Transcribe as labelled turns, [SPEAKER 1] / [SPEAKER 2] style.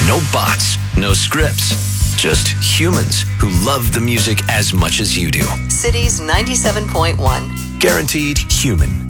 [SPEAKER 1] No bots, no scripts, just humans who love the music as much as you do.
[SPEAKER 2] Cities 97.1.
[SPEAKER 1] Guaranteed human.